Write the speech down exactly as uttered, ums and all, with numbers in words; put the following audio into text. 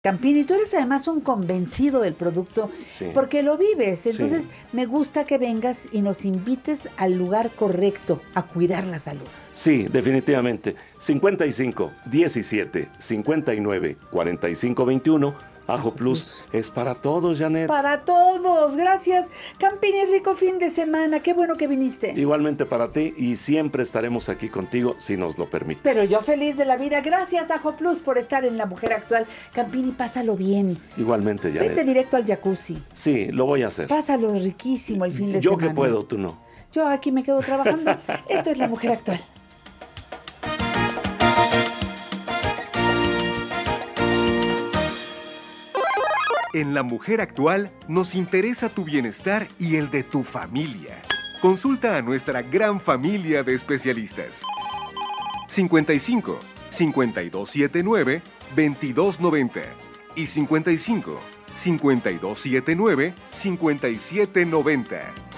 Campini, tú eres además un convencido del producto, Sí. porque lo vives. Entonces, Sí. me gusta que vengas y nos invites al lugar correcto, a cuidar la salud. Sí, definitivamente. cincuenta y cinco, diecisiete, cincuenta y nueve, cuarenta y cinco, veintiuno. Ajo Plus es para todos, Janet. Para todos, gracias. Campini, rico fin de semana. Qué bueno que viniste. Igualmente para ti, y siempre estaremos aquí contigo si nos lo permites. Pero yo feliz de la vida. Gracias, Ajo Plus, por estar en La Mujer Actual. Campini, pásalo bien. Igualmente, Janet. Vete directo al jacuzzi. Sí, lo voy a hacer. Pásalo riquísimo el fin de Yo semana. que puedo, tú no. Yo aquí me quedo trabajando. Esto es La Mujer Actual. En La Mujer Actual nos interesa tu bienestar y el de tu familia. Consulta a nuestra gran familia de especialistas. cincuenta y cinco, cincuenta y dos setenta y nueve, veintidós noventa y cincuenta y cinco, cincuenta y dos setenta y nueve, cincuenta y siete noventa.